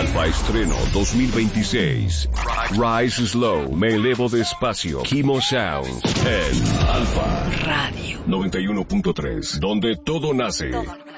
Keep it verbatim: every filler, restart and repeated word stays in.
Alfa Estreno dos mil veintiséis. Rise Slow, me elevo despacio. Kimo Sounds en Alfa Radio noventa y uno punto tres, donde todo nace.